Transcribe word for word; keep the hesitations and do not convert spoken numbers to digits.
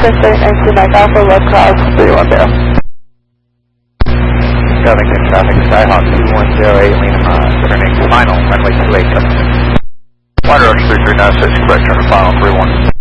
Center nineteen Mike Alpha, left cross three one zero. Covington traffic, Skyhawk two one zero eight Lima, turning final, runway two eight, Covington. Water three three nine six, correct, turn to final three one.